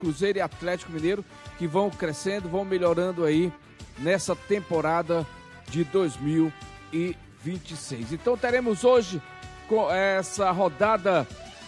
Cruzeiro e Atlético Mineiro, que vão crescendo, vão melhorando aí nessa temporada de 2026. Então teremos hoje com essa rodada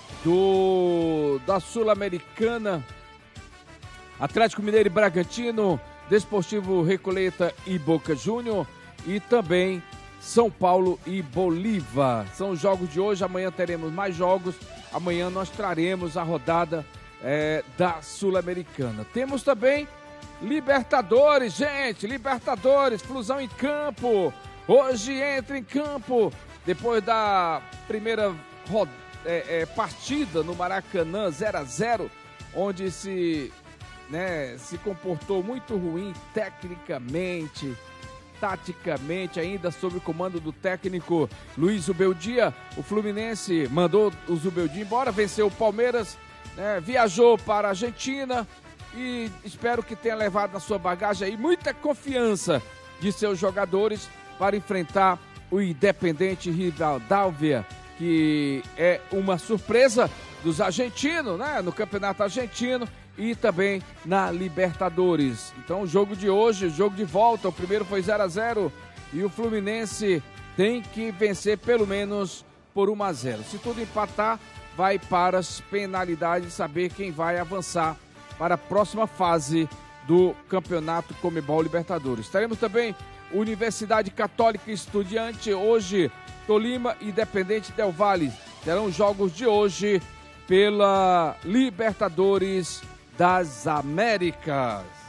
da Sul-Americana, Atlético Mineiro e Bragantino, Desportivo Recoleta e Boca Júnior, e também São Paulo e Bolívar. São os jogos de hoje. Amanhã teremos mais jogos. Amanhã nós traremos a rodada da Sul-Americana. Temos também Libertadores, gente. Libertadores, Flusão em campo. Hoje entra em campo, depois da primeira partida no Maracanã, 0-0, onde se comportou muito ruim tecnicamente, taticamente, ainda sob o comando do técnico Luiz Zubeldia. O Fluminense mandou o Zubeldia embora, venceu o Palmeiras, viajou para a Argentina e espero que tenha levado na sua bagagem aí muita confiança de seus jogadores para enfrentar o Independente Rivadavia, que é uma surpresa dos argentinos, no Campeonato Argentino e também na Libertadores. Então o jogo de hoje, o jogo de volta, o primeiro foi 0-0 e o Fluminense tem que vencer pelo menos por 1-0. Se tudo empatar, vai para as penalidades, saber quem vai avançar para a próxima fase do Campeonato Conmebol Libertadores. Teremos também Universidade Católica Estudiante, hoje Tolima e Independente Del Valle. Terão jogos de hoje pela Libertadores das Américas.